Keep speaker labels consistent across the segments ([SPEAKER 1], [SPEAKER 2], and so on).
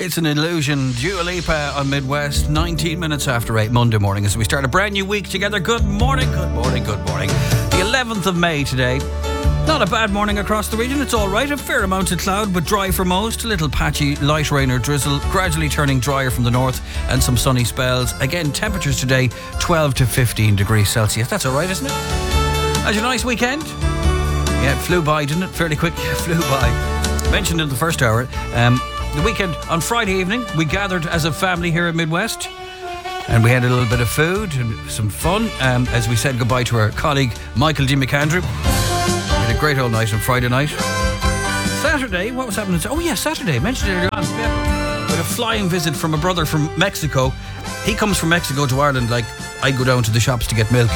[SPEAKER 1] It's an illusion. Dua Lipa on Midwest, 19 minutes after 8 Monday morning as we start a brand new week together. Good morning, good morning, good morning. The 11th of May today. Not a bad morning across the region. It's all right. A fair amount of cloud, but dry for most. A little patchy light rain or drizzle, gradually turning drier from the north, and some sunny spells. Again, temperatures today 12 to 15 degrees Celsius. That's all right, isn't it? Had a nice weekend? Yeah, it flew by, didn't it? Fairly quick. Flew by. Mentioned in the first hour. The weekend, on Friday evening, we gathered as a family here at Midwest, and we had a little bit of food and some fun as we said goodbye to our colleague Michael D. McAndrew. We had a great old night on Friday night. Saturday, what was happening? Oh yeah, Saturday, mentioned it earlier on. Yeah. We had a flying visit from a brother from Mexico. He comes from Mexico to Ireland like I go down to the shops to get milk.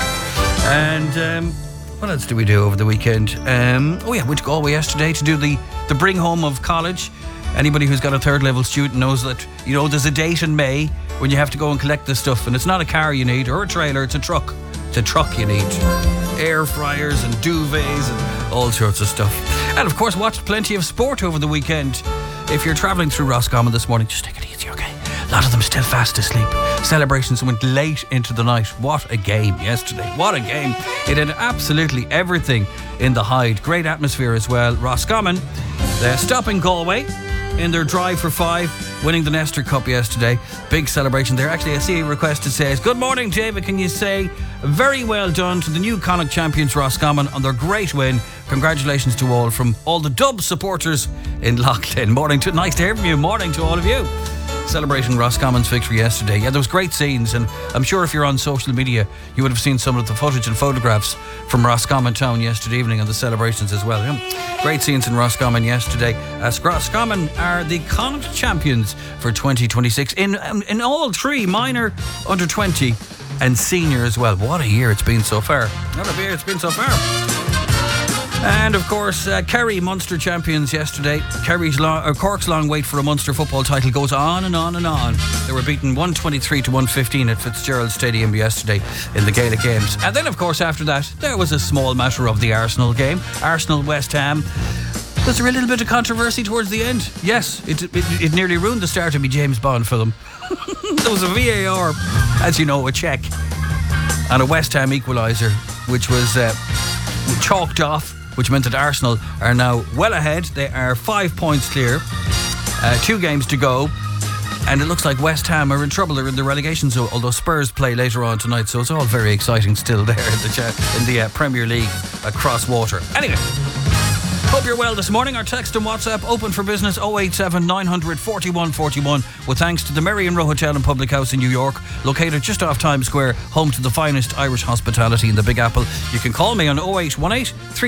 [SPEAKER 1] And what else did we do over the weekend? Went to Galway yesterday to do the bring home of college. Anybody who's got a third level student knows that, you know, there's a date in May when you have to go and collect this stuff, and it's not a car you need or a trailer, it's a truck. It's a truck you need. Air fryers and duvets and all sorts of stuff. And of course, watched plenty of sport over the weekend. If you're travelling through Roscommon this morning, just take it easy, okay? A lot of them still fast asleep. Celebrations went late into the night. What a game yesterday. What a game. It had absolutely everything in the Hyde. Great atmosphere as well. Roscommon, they're stopping Galway in their drive for 5, winning the Nestor Cup yesterday. Big celebration there. Actually, I see a request that says, good morning, David. Can you say very well done to the new Connacht champions Roscommon on their great win. Congratulations to all from all the Dub supporters in Loughlin. Morning to, nice to hear from you. Morning to all of you. Celebrating Roscommon's victory yesterday. Yeah, there was great scenes, and I'm sure if you're on social media you would have seen some of the footage and photographs from Roscommon town yesterday evening and the celebrations as well. Yeah. Great scenes in Roscommon yesterday, as Roscommon are the Connacht champions for 2026 in all three, minor, under 20 and senior as well. What a year it's been so far. What a year it's been so far. And of course, Kerry Munster champions yesterday. Cork's long wait for a Munster football title goes on and on and on. They were beaten 123 to 115 at Fitzgerald Stadium yesterday in the Gaelic Games. And then, of course, after that, there was a small matter of the Arsenal game. Arsenal-West Ham. Was there a little bit of controversy towards the end? Yes, it nearly ruined the start of my James Bond film. There was a VAR, as you know, a check, and a West Ham equaliser, which was chalked off, which meant that Arsenal are now well ahead. They are 5 points clear, 2 games to go, and it looks like West Ham are in trouble. They're in the relegation zone, although Spurs play later on tonight, so it's all very exciting still there in the Premier League across water. Anyway, hope you're well this morning. Our text and WhatsApp open for business 087 900 4141 with thanks to the Merrion Row Hotel and Public House in New York, located just off Times Square, home to the finest Irish hospitality in the Big Apple. You can call me on 0818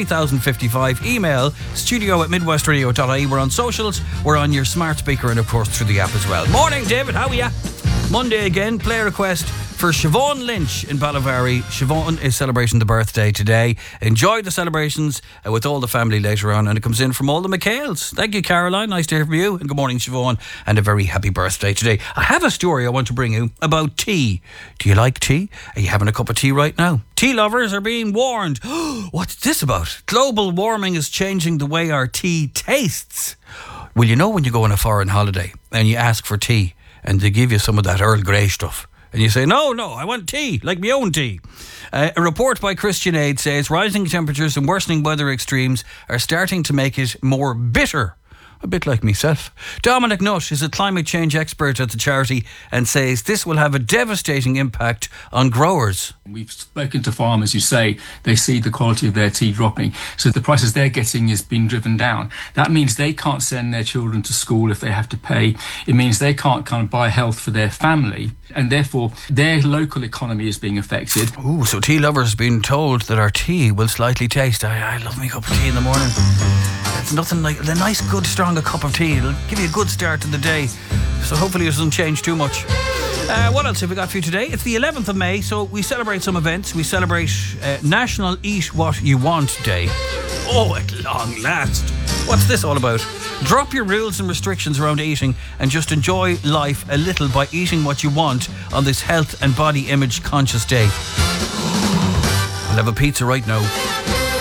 [SPEAKER 1] 3055, email studio@midwestradio.ie. We're on socials, we're on your smart speaker, and of course through the app as well. Morning, David, how are you? Monday again, play request for Siobhan Lynch in Ballavary. Siobhan is celebrating the birthday today. Enjoy the celebrations with all the family later on, and it comes in from all the McHales. Thank you, Caroline. Nice to hear from you, and good morning, Siobhan, and a very happy birthday today. I have a story I want to bring you about tea. Do you like tea? Are you having a cup of tea right now? Tea lovers are being warned. What's this about? Global warming is changing the way our tea tastes. Well, you know when you go on a foreign holiday and you ask for tea and they give you some of that Earl Grey stuff, and you say, no, I want tea, like my own tea. A report by Christian Aid says rising temperatures and worsening weather extremes are starting to make it more bitter. A bit like myself. Dominic Nutt is a climate change expert at the charity and says this will have a devastating impact on growers.
[SPEAKER 2] We've spoken to farmers who say they see the quality of their tea dropping, so the prices they're getting is being driven down. That means they can't send their children to school if they have to pay. It means they can't kind of buy health for their family, and therefore their local economy is being affected.
[SPEAKER 1] Ooh, so tea lovers being told that our tea will slightly taste. I love me a cup of tea in the morning. It's nothing like a nice, good, strong cup of tea. It'll give you a good start to the day. So hopefully it doesn't change too much. What else have we got for you today? It's the 11th of May, so we celebrate some events. We celebrate National Eat What You Want Day. Oh, at long last. What's this all about? Drop your rules and restrictions around eating and just enjoy life a little by eating what you want on this health and body image conscious day. I'll have a pizza right now.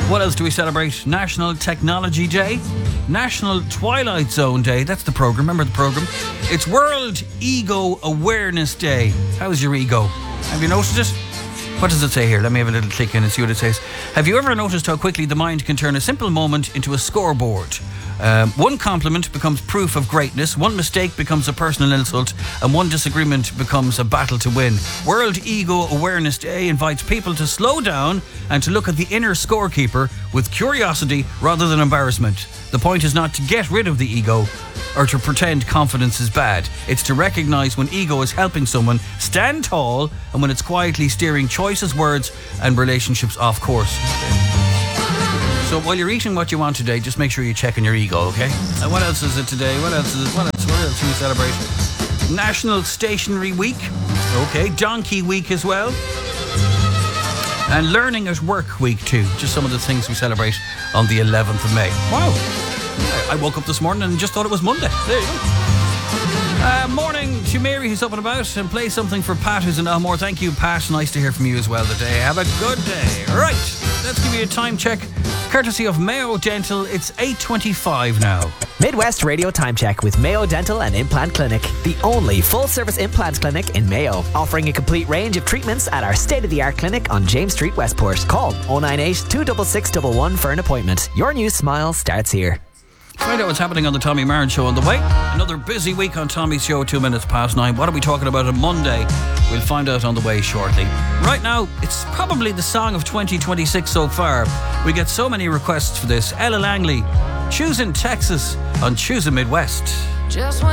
[SPEAKER 1] What else do we celebrate? National Technology Day, National Twilight Zone Day. That's the programme. Remember the programme? It's World Ego Awareness Day. How's your ego? Have you noticed it? What does it say here? Let me have a little click in and see what it says. Have you ever noticed how quickly the mind can turn a simple moment into a scoreboard? One compliment becomes proof of greatness, one mistake becomes a personal insult, and one disagreement becomes a battle to win. World Ego Awareness Day invites people to slow down and to look at the inner scorekeeper with curiosity rather than embarrassment. The point is not to get rid of the ego or to pretend confidence is bad. It's to recognise when ego is helping someone stand tall and when it's quietly steering choices, words and relationships off course. So while you're eating what you want today, just make sure you're checking your ego, okay? And what else is it today? What else do we celebrate? National Stationery Week. Okay, Donkey Week as well. And Learning at Work Week too. Just some of the things we celebrate on the 11th of May. Wow. I woke up this morning and just thought it was Monday. There you go. Morning to Mary, who's up and about, and play something for Pat, who's in Elmore. Thank you, Pat. Nice to hear from you as well today. Have a good day. Right, let's give you a time check, courtesy of Mayo Dental. It's 8:25 now.
[SPEAKER 3] Midwest Radio Time Check with Mayo Dental and Implant Clinic, the only full-service implant clinic in Mayo, offering a complete range of treatments at our state-of-the-art clinic on James Street, Westport. Call 098 266 11 for an appointment. Your new smile starts here.
[SPEAKER 1] Find out what's happening on the Tommy Marin Show on the way. Another busy week on Tommy's Show, 2 minutes past 9. What are we talking about on Monday? We'll find out on the way shortly. Right now, it's probably the song of 2026 so far. We get so many requests for this. Ella Langley, Choosing Texas on Choosing Midwest.
[SPEAKER 4] Just